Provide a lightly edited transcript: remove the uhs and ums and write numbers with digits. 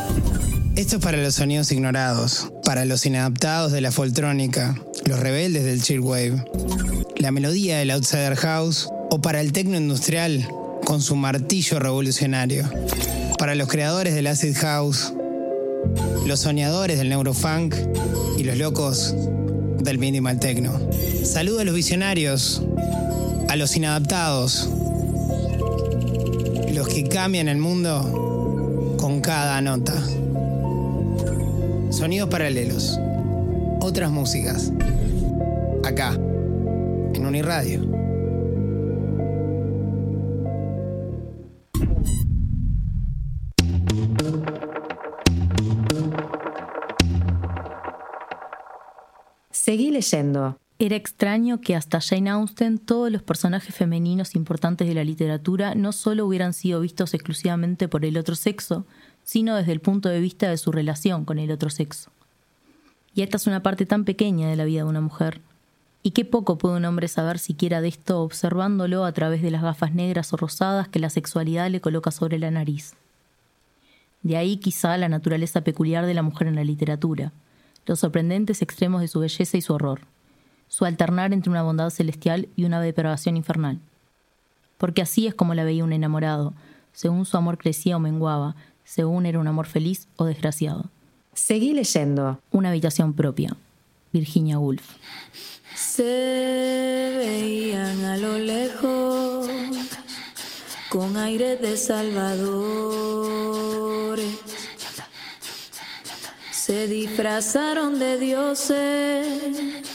Esto es para los sonidos ignorados, para los inadaptados de la foltrónica, los rebeldes del chillwave, la melodía del outsider house o para el techno industrial con su martillo revolucionario, para los creadores del acid house, los soñadores del neurofunk y los locos del minimal techno. Saludo a los visionarios, a los inadaptados, los que cambian el mundo con cada nota. Sonidos paralelos, otras músicas, acá, en Uniradio. Seguí leyendo. Era extraño que hasta Jane Austen todos los personajes femeninos importantes de la literatura no solo hubieran sido vistos exclusivamente por el otro sexo, sino desde el punto de vista de su relación con el otro sexo. Y esta es una parte tan pequeña de la vida de una mujer. Y qué poco puede un hombre saber siquiera de esto observándolo a través de las gafas negras o rosadas que la sexualidad le coloca sobre la nariz. De ahí quizá la naturaleza peculiar de la mujer en la literatura, los sorprendentes extremos de su belleza y su horror, su alternar entre una bondad celestial y una depravación infernal. Porque así es como la veía un enamorado, según su amor crecía o menguaba, según era un amor feliz o desgraciado. Seguí leyendo. Una habitación propia. Virginia Woolf. Se veían a lo lejos con aire de salvadores. Se disfrazaron de dioses